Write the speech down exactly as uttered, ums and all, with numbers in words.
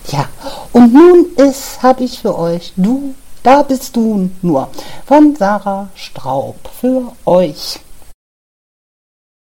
Ja, und nun ist, habe ich für euch, du, da bist du nur, von Sarah Straub für euch.